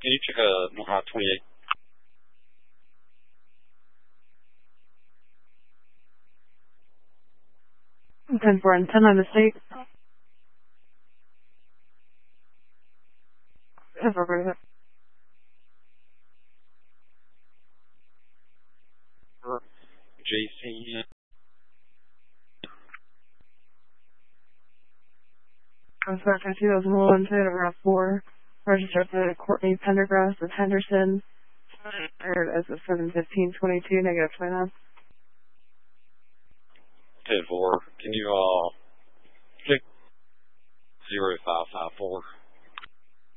can you check North High 28? 10-4 and 10 on the state. 10-4, go ahead. JC. I'm sorry, 2001, Toyota RAV4. Registered to Courtney Pendergrass of Henderson. Aired as of 7/15/22, negative 29. 10-4. Can you check 0554?